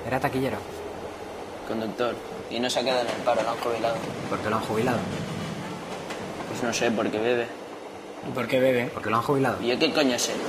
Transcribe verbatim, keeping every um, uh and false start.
Era taquillero. Conductor. Y no se ha quedado en el paro, lo han jubilado. ¿Por qué lo han jubilado? Pues no sé, porque bebe. ¿Y por qué bebe? Porque lo han jubilado. ¿Y yo qué coño sé?